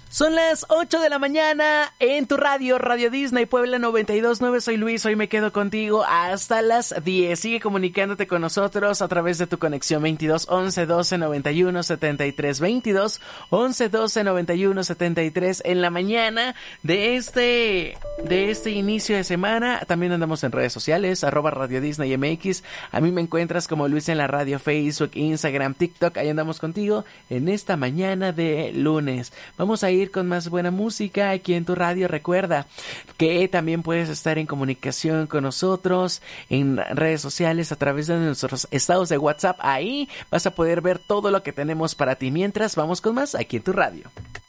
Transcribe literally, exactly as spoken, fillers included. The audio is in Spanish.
Son las ocho de la mañana en tu radio, Radio Disney Puebla noventa y dos punto nueve. Soy Luis, hoy me quedo contigo hasta las diez. Sigue comunicándote con nosotros a través de tu conexión veintidós once doce noventa y uno setenta y tres, veintidós once doce noventa y uno setenta y tres en la mañana de este de este inicio de semana. También andamos en redes sociales, arroba Radio Disney M X. A mí me encuentras como Luis en la radio, Facebook, Instagram, TikTok. Ahí andamos contigo en esta mañana de lunes. Vamos a ir con más buena música aquí en tu radio. Recuerda que también puedes estar en comunicación con nosotros en redes sociales a través de nuestros estados de WhatsApp. Ahí vas a poder ver todo lo que tenemos para ti. Mientras, vamos con más aquí en tu radio.